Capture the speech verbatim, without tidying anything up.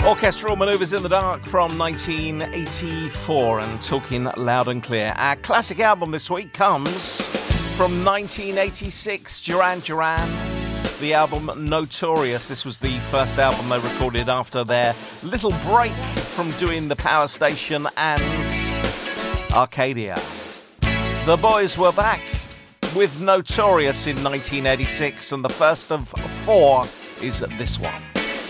Orchestral Manoeuvres in the Dark from nineteen eighty-four, and talking loud and clear. Our classic album this week comes from nineteen eighty-six, Duran Duran, the album Notorious. This was the first album they recorded after their little break from doing The Power Station and Arcadia. The boys were back with Notorious in nineteen eighty-six, and the first of four is this one.